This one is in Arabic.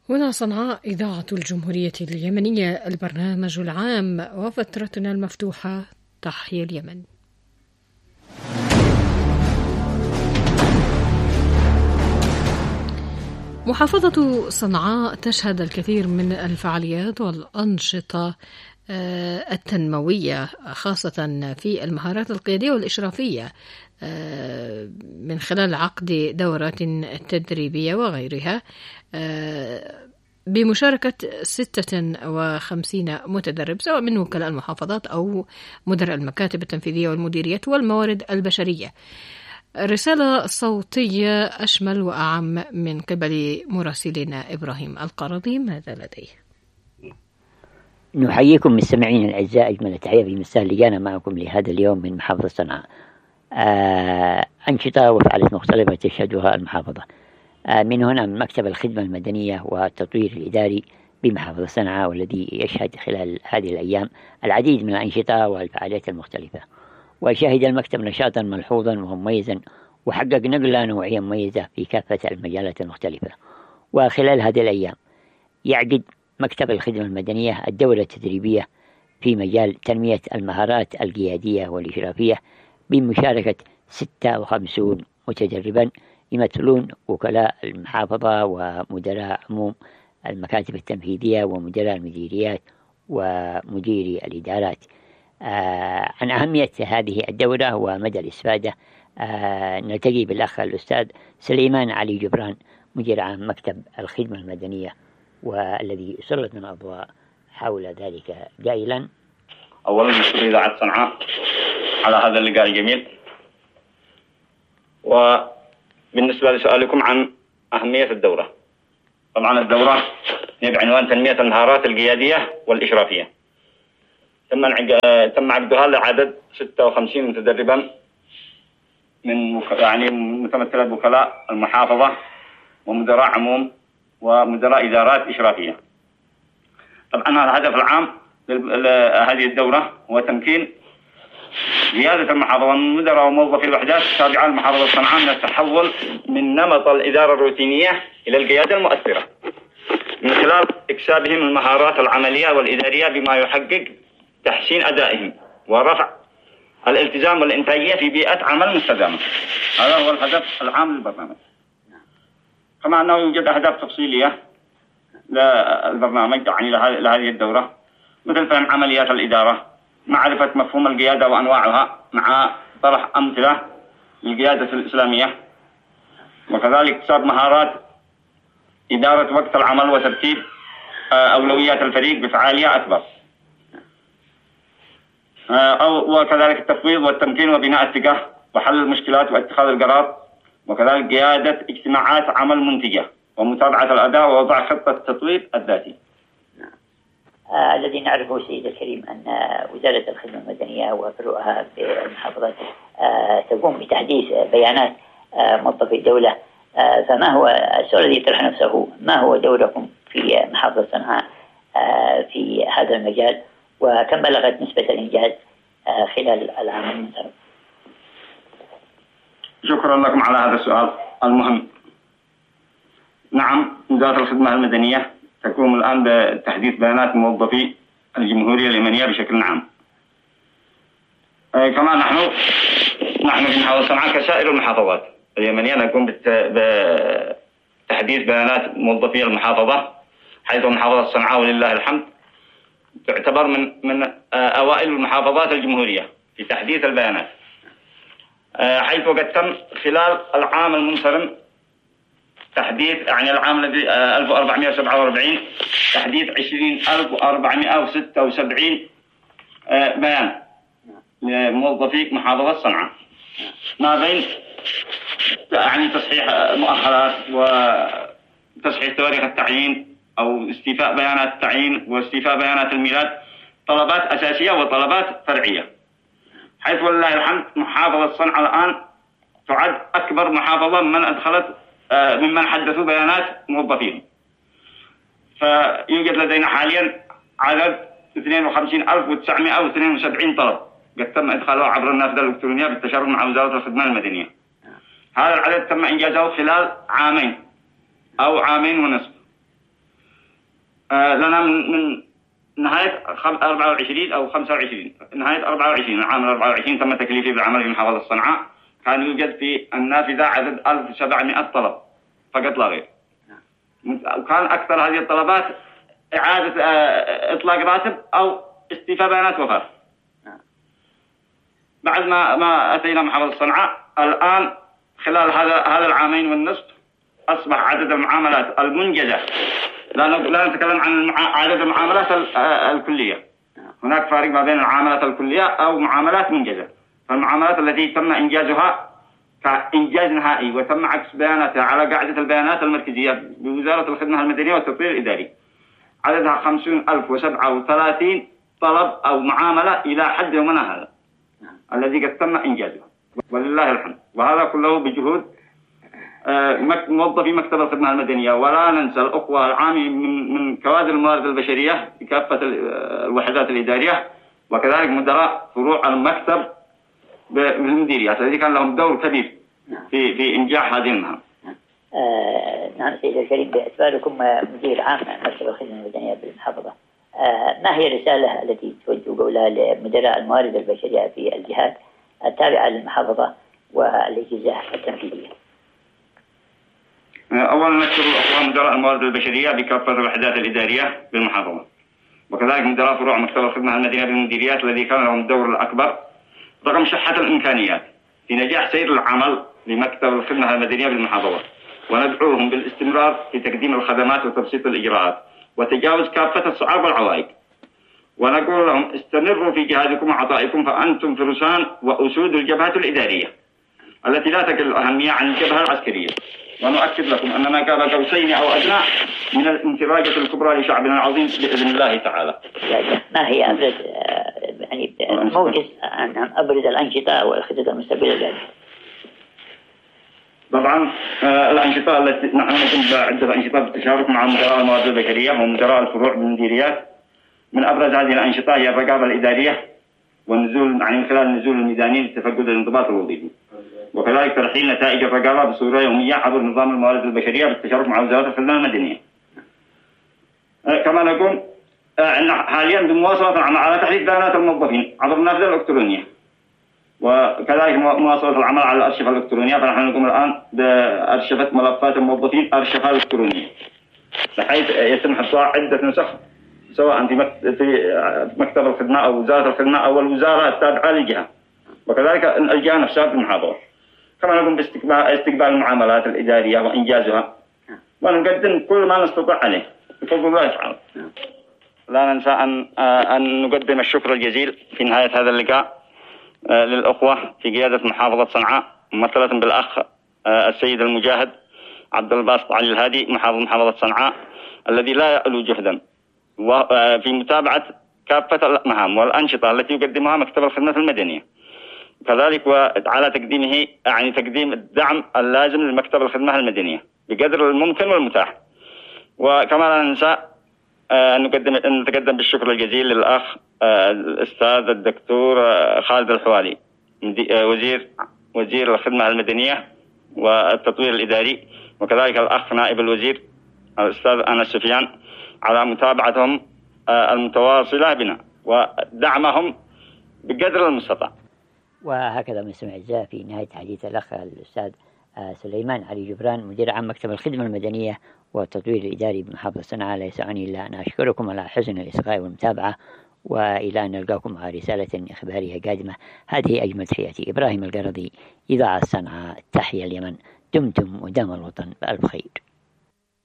هنا صنعاء إذاعة الجمهورية اليمنية، البرنامج العام وفترتنا المفتوحة. تحيا اليمن. محافظة صنعاء تشهد الكثير من الفعاليات والأنشطة التنموية، خاصة في المهارات القيادية والإشرافية، من خلال عقد دورات تدريبية وغيرها، بمشاركة 56 متدرب، سواء من وكلاء المحافظات أو مدراء المكاتب التنفيذية والمديريات والموارد البشرية. رسالة صوتية أشمل وأعم من قبل مراسلنا إبراهيم القرضي. ماذا لديه؟ نحييكم مستمعين الأعزاء، أجمل التحية في مساء لقانا معكم لهذا اليوم من محافظة صنعاء. أنشطة وفعاليات مختلفة تشهدها المحافظة، من هنا من مكتب الخدمة المدنية والتطوير الإداري بمحافظة صنعاء، والذي يشهد خلال هذه الأيام العديد من الأنشطة والفعاليات المختلفة. وشهد المكتب نشاطا ملحوظا ومميزا، وحقق نقلة نوعية مميزة في كافة المجالات المختلفة. وخلال هذه الأيام يعقد مكتب الخدمة المدنية الدورة التدريبية في مجال تنمية المهارات القيادية والإشرافية بمشاركة 56 متدربا يمثلون وكلاء المحافظة ومدراء عموم المكاتب التنفيذية ومدراء المديريات ومديري الإدارات. عن أهمية هذه الدورة ومدى الاستفادة نلتقي بالأخ الأستاذ سليمان علي جبران، مدير عام مكتب الخدمة المدنية، والذي سلط من الأضواء حول ذلك قائلا: أولا نشكر إذاعة صنعاء على هذا اللقاء الجميل. وبالنسبة لسؤالكم عن أهمية الدورة، طبعا الدورة هي بعنوان تنمية المهارات القيادية والإشرافية. تم عقدها لعدد 56 متدربا من متمثلة وكلاء المحافظة ومدراء عموم ومدراء إدارات إشرافية. طبعا الهدف العام لهذه الدورة هو تمكين قيادة المحافظة من مدراء وموظفي الوحدات التابعة لمحافظة صنعاء من التحول من نمط الإدارة الروتينية إلى القيادة المؤثرة، من خلال إكسابهم المهارات العملية والإدارية بما يحقق تحسين أدائهم ورفع الالتزام والإنتاجية في بيئة عمل مستدامة. هذا هو الهدف العام للبرنامج. كما أنه يوجد أهداف تفصيلية للبرنامج لهذه الدورة، مثل فهم عمليات الإدارة، معرفة مفهوم القيادة وأنواعها مع طرح أمثلة للقيادة الإسلامية، وكذلك اكتساب مهارات إدارة وقت العمل وترتيب أولويات الفريق بفعالية أكبر، وكذلك التفويض والتمكين وبناء الثقة وحل المشكلات واتخاذ القرار، وكذلك قيادة اجتماعات عمل منتجة ومتابعة الأداء ووضع خطة تطوير الذاتي. الذي نعرفه سيد الكريم أن وزارة الخدمة المدنية وفروعها في المحافظات تقوم بتحديث بيانات موظفي الدولة، فما هو السؤال الذي يطرح نفسه: ما هو دوركم في محافظة صنعاء في هذا المجال، وكم بلغت نسبة الإنجاز خلال العام المنصرم؟ شكرا لكم على هذا السؤال المهم. نعم، وزارة الخدمة المدنية تقوم الآن بتحديث بيانات موظفي الجمهورية اليمنية بشكل عام. كما نحن في محافظة صنعاء كسائر المحافظات اليمنية نقوم بتحديث بيانات موظفي المحافظة، حيث محافظة صنعاء ولله الحمد تعتبر من أوائل المحافظات الجمهورية في تحديث البيانات، حيث قد تم خلال العام المنصرم تحديث، العام الذي 1447 تحديث 20,476 بيان لموظفي محافظة صنعاء، ما بين تصحيح مؤهلات وتصحيح تواريخ التعيين أو استيفاء بيانات التعيين واستيفاء بيانات الميلاد، طلبات أساسية وطلبات فرعية، حيث ولله الحمد محافظة صنعاء الآن تعد أكبر محافظة ممن حدثوا بيانات موظفين. فيوجد لدينا حاليا عدد 52,972 طلب قد تم إدخالها عبر النافذة الإلكترونية بالتشارك مع وزارة الخدمة المدنية. هذا العدد تم إنجازه خلال عامين أو عامين ونصف، لنا من نهاية 24 أو 25 نهاية 24 عام 24 تم تكليفي بالعمل في محافظة صنعاء. كان يوجد في النافذة عدد 1700 طلب فقط لا غير، وكان أكثر هذه الطلبات إعادة إطلاق راتب أو استيفاء بيانات وفاة. بعد ما أتينا محافظة صنعاء الآن خلال هذا العامين والنصف أصبح عدد المعاملات المنجزة، لا نتكلم عن عدد المعاملات الكلية، هناك فارق ما بين المعاملات الكلية أو معاملات منجزة. فالمعاملات التي تم إنجازها كإنجاز نهائي وتم عكس بياناتها على قاعدة البيانات المركزية بوزارة الخدمة المدنية والتطوير الإداري عددها 50,037 طلب أو معاملة إلى حد يومنا هذا الذي قد تم إنجازها ولله الحمد، وهذا كله بجهود موظفي مكتب الخدمة المدنية. ولا ننسى الأخوة العاملين من كوادر الموارد البشرية في كافة الوحدات الإدارية، وكذلك مدراء فروع المكتب بالمديريات الذي كان لهم دور كبير في إنجاح هذه المهام. نعم سيد الكريم، باعتباركم مدير عام مكتب الخدمة المدنية بالمحافظة، ما هي الرسالة التي توجه قولها لمدراء الموارد البشرية في الجهات التابعة للمحافظة والأجهزة التنفيذية؟ أولا نشكر الأخوة مدراء الموارد البشرية بكافة الوحدات الإدارية بالمحافظة، وكذلك مدراء فروع مكتب الخدمة المدنية بالمديريات الذي كان لهم الدور الأكبر رغم شحة الإمكانيات في نجاح سير العمل لمكتب الخدمة المدنية بالمحافظة، وندعوهم بالاستمرار في تقديم الخدمات وتبسيط الإجراءات وتجاوز كافة الصعاب والعوائق، ونقول لهم استمروا في جهادكم وعطائكم فأنتم فرسان وأسود الجبهة الإدارية التي لا تقل أهمية عن الجبهة العسكرية، ونؤكد لكم أننا قاب قوسين أو أدنى من الانفراجة الكبرى لشعبنا العظيم بإذن الله تعالى. ما هي أبرز موجز عن أبرز الأنشطة والخطط المستقبلية لها؟ طبعا الأنشطة التي نحن نقوم بعدة أنشطة بالتشارك مع مدراء الموارد البشرية ومدراء الفروع بالمديريات. من أبرز هذه الأنشطة هي الرقابة الإدارية والنزول من خلال النزول الميداني لتفقد الانضباط الوظيفي، وكذلك ترحيل نتائج الرقابة بصورة يومية عبر نظام الموارد البشرية بالتشارك مع وزارة الخدمة المدنية. كما نقوم حاليا بمواصلة العمل على تحديث بيانات الموظفين عبر النافذة الإلكترونية، وكذلك مواصلة العمل على الأرشفة الإلكترونية. فنحن نقوم الآن بأرشفة ملفات الموظفين أرشفة إلكترونية بحيث يتم حفظها عدة نسخ سواء في مكتب الخدمة أو وزارة الخدمة أو الوزارة التابعة للجهة، وكذلك الجهة نفسها في المحافظة. كما نقوم باستقبال المعاملات الإدارية وإنجازها، ونقدم كل ما نستطيع عليه بفضل الله تعالى. لا ننسى أن نقدم الشكر الجزيل في نهاية هذا اللقاء للأخوة في قيادة محافظة صنعاء ممثلة بالأخ السيد المجاهد عبد الباسط علي الهادي محافظة صنعاء الذي لا يألو جهدا في متابعة كافة المهام والأنشطة التي يقدمها مكتب الخدمة المدنية، كذلك وعلى تقديمه تقديم الدعم اللازم لمكتب الخدمة المدنية بقدر الممكن والمتاح. وكما لا ننسى أن نتقدم بالشكر الجزيل للأخ الأستاذ الدكتور خالد الحوالي وزير الخدمة المدنية والتطوير الإداري، وكذلك الأخ نائب الوزير الأستاذ أنس سفيان على متابعتهم المتواصلة بنا ودعمهم بقدر المستطاع. وهكذا من سمع الجاه في نهاية حديث الأخ الأستاذ سليمان علي جبران مدير عام مكتب الخدمة المدنية والتطوير الإداري بمحافظة صنعاء. لا يسعني إلا أن أشكركم على حسن الإصغاء والمتابعة، وإلى أن نلقاكم مع رسالة إخبارية قادمة. هذه أجمل تحياتي، إبراهيم القرضي، إذاعة صنعاء، تحيا اليمن، دمتم ودام الوطن بألف خير.